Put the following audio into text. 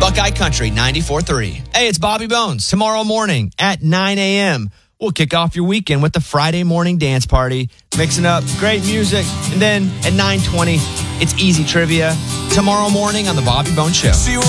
Buckeye Country 94.3. Hey, it's Bobby Bones. Tomorrow morning at 9 a.m., we'll kick off your weekend with the Friday morning dance party, mixing up great music. And then at 9:20, it's easy trivia. Tomorrow morning on the Bobby Bones Show.